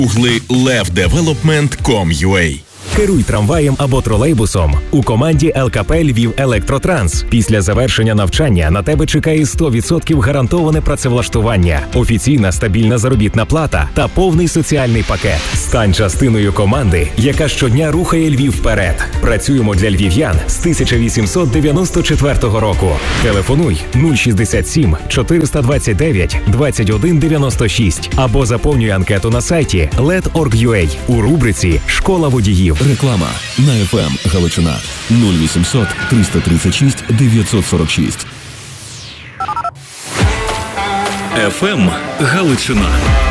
Угли levdevelopment.com.ua. Керуй трамваєм або тролейбусом у команді ЛКП «Львів Електротранс». Після завершення навчання на тебе чекає 100% гарантоване працевлаштування, офіційна стабільна заробітна плата та повний соціальний пакет. Стань частиною команди, яка щодня рухає Львів вперед. Працюємо для львів'ян з 1894 року. Телефонуй 067 429 2196 або заповнюй анкету на сайті led.org.ua у рубриці «Школа водіїв». Реклама на FM Галичина 0800 336 946. FM Галичина.